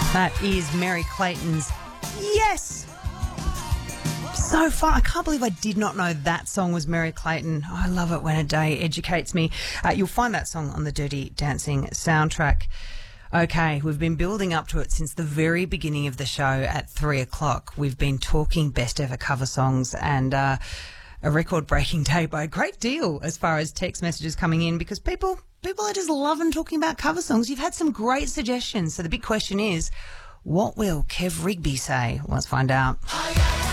That is Mary Clayton's Yes! So far, I can't believe I did not know that song was Mary Clayton. Oh, I love it when a day educates me. You'll find that song on the Dirty Dancing soundtrack. Okay, we've been building up to it since the very beginning of the show at 3 o'clock. We've been talking best ever cover songs and a record-breaking day by a great deal as far as text messages coming in because people are just loving talking about cover songs. You've had some great suggestions. So the big question is, what will Kev Rigby say? Let's find out.